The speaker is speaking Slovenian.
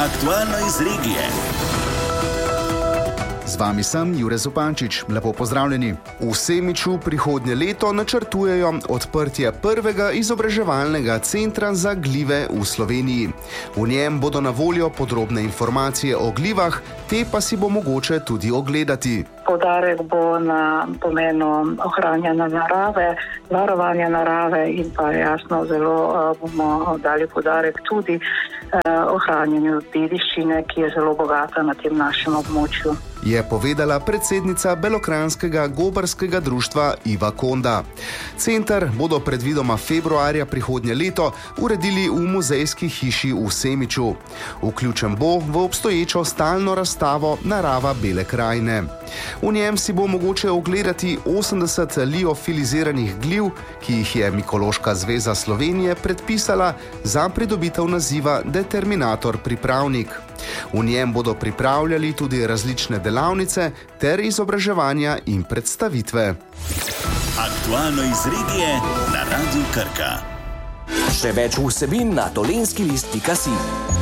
Aktualno iz regije. Z vami sem Jure Zupančič. Lepo pozdravljeni. V Semiču prihodnje leto načrtujejo odprtje prvega izobraževalnega centra za glive v Sloveniji. V njem bodo na voljo podrobne informacije o glivah, te pa si bo mogoče tudi ogledati. Poudarek bo na pomenu ohranjanja narave, varovanja narave in pa jasno zelo bomo dali poudarek tudi ohranjanju dediščine, ki je zelo bogata na tem našem območju. Je povedala predsednica Belokranjskega gobarskega društva Iva Konda. Center bodo predvidoma februarja prihodnje leto uredili v muzejski hiši v Semiču. Vključen bo v obstoječo stalno razstavo Narava Bele krajine. V njem si bo mogoče ogledati 80 liofiliziranih gliv, ki jih je Mikološka zveza Slovenije predpisala za pridobitev naziva determinator pripravnik. V njem bodo pripravljali tudi različne delavnice ter izobraževanja in predstavitve. Aktualno iz regije na Radiu Krka. Še več vsebin na dolenskilist.si.